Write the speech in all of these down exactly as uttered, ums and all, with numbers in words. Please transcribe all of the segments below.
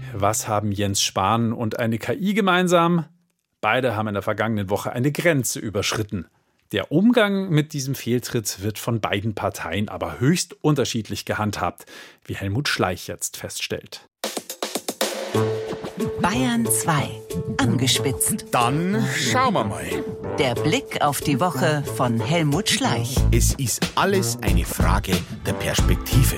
Was haben Jens Spahn und eine K I gemeinsam? Beide haben in der vergangenen Woche eine Grenze überschritten. Der Umgang mit diesem Fehltritt wird von beiden Parteien aber höchst unterschiedlich gehandhabt, wie Helmut Schleich jetzt feststellt. Bayern zwei. Angespitzt. Dann schauen wir mal. Der Blick auf die Woche von Helmut Schleich. Es ist alles eine Frage der Perspektive.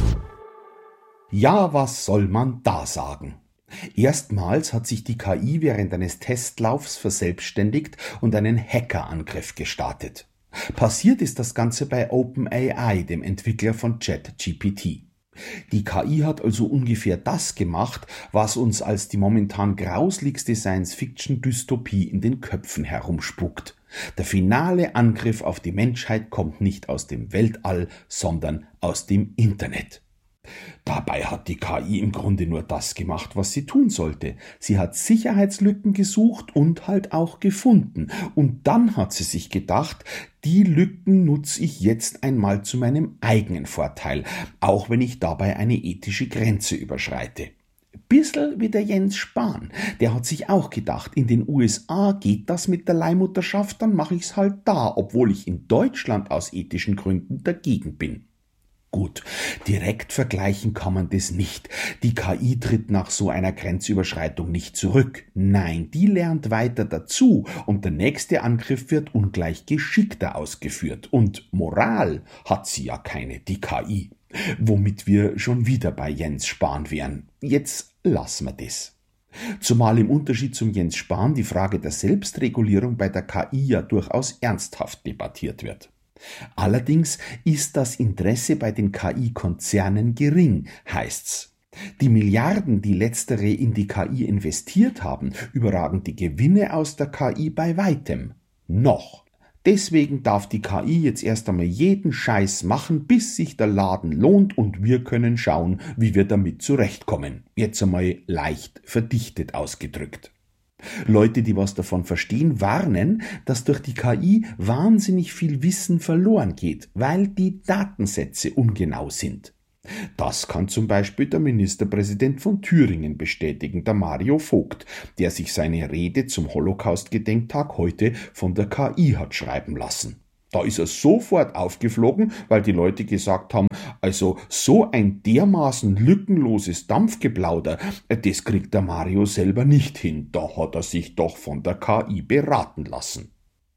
Ja, was soll man da sagen? Erstmals hat sich die K I während eines Testlaufs verselbstständigt und einen Hackerangriff gestartet. Passiert ist das Ganze bei OpenAI, dem Entwickler von ChatGPT. Die K I hat also ungefähr das gemacht, was uns als die momentan grausligste Science-Fiction-Dystopie in den Köpfen herumspukt. Der finale Angriff auf die Menschheit kommt nicht aus dem Weltall, sondern aus dem Internet. Dabei hat die K I im Grunde nur das gemacht, was sie tun sollte. Sie hat Sicherheitslücken gesucht und halt auch gefunden. Und dann hat sie sich gedacht, die Lücken nutze ich jetzt einmal zu meinem eigenen Vorteil, auch wenn ich dabei eine ethische Grenze überschreite. Bissl wie der Jens Spahn, der hat sich auch gedacht, in den U S A geht das mit der Leihmutterschaft, dann mache ich's halt da, obwohl ich in Deutschland aus ethischen Gründen dagegen bin. Gut, direkt vergleichen kann man das nicht. Die K I tritt nach so einer Grenzüberschreitung nicht zurück. Nein, die lernt weiter dazu und der nächste Angriff wird ungleich geschickter ausgeführt. Und Moral hat sie ja keine, die K I. Womit wir schon wieder bei Jens Spahn wären. Jetzt lassen wir das. Zumal im Unterschied zum Jens Spahn die Frage der Selbstregulierung bei der K I ja durchaus ernsthaft debattiert wird. Allerdings ist das Interesse bei den K I-Konzernen gering, heißt's. Die Milliarden, die letztere in die K I investiert haben, überragen die Gewinne aus der K I bei weitem. Noch. Deswegen darf die K I jetzt erst einmal jeden Scheiß machen, bis sich der Laden lohnt und wir können schauen, wie wir damit zurechtkommen. Jetzt einmal leicht verdichtet ausgedrückt. Leute, die was davon verstehen, warnen, dass durch die K I wahnsinnig viel Wissen verloren geht, weil die Datensätze ungenau sind. Das kann zum Beispiel der Ministerpräsident von Thüringen bestätigen, der Mario Vogt, der sich seine Rede zum Holocaust-Gedenktag heute von der K I hat schreiben lassen. Da ist er sofort aufgeflogen, weil die Leute gesagt haben, also so ein dermaßen lückenloses Dampfgeplauder, das kriegt der Mario selber nicht hin. Da hat er sich doch von der K I beraten lassen.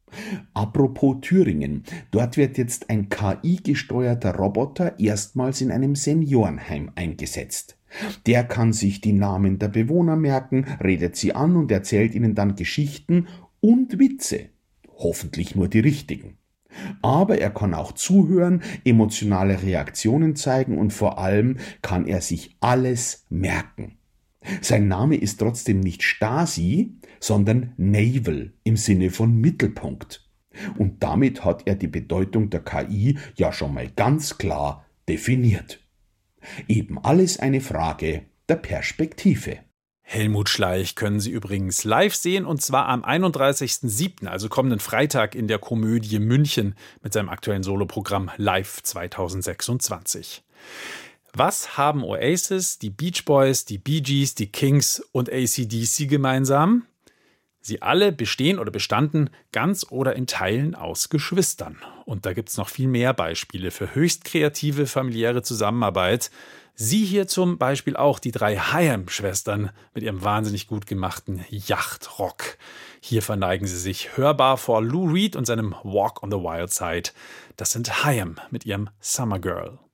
Apropos Thüringen, dort wird jetzt ein K I-gesteuerter Roboter erstmals in einem Seniorenheim eingesetzt. Der kann sich die Namen der Bewohner merken, redet sie an und erzählt ihnen dann Geschichten und Witze. Hoffentlich nur die richtigen. Aber er kann auch zuhören, emotionale Reaktionen zeigen und vor allem kann er sich alles merken. Sein Name ist trotzdem nicht Stasi, sondern Navel im Sinne von Mittelpunkt. Und damit hat er die Bedeutung der K I ja schon mal ganz klar definiert. Eben alles eine Frage der Perspektive. Helmut Schleich können Sie übrigens live sehen, und zwar am einunddreißigsten siebten, also kommenden Freitag in der Komödie München mit seinem aktuellen Soloprogramm Live zweitausendsechsundzwanzig. Was haben Oasis, die Beach Boys, die Bee Gees, die Kings und A C D C gemeinsam? Sie alle bestehen oder bestanden ganz oder in Teilen aus Geschwistern. Und da gibt's noch viel mehr Beispiele für höchst kreative familiäre Zusammenarbeit. Sie hier zum Beispiel auch, die drei Hayam-Schwestern mit ihrem wahnsinnig gut gemachten Yachtrock. Hier verneigen sie sich hörbar vor Lou Reed und seinem Walk on the Wild Side. Das sind Hayam mit ihrem Summer Girl.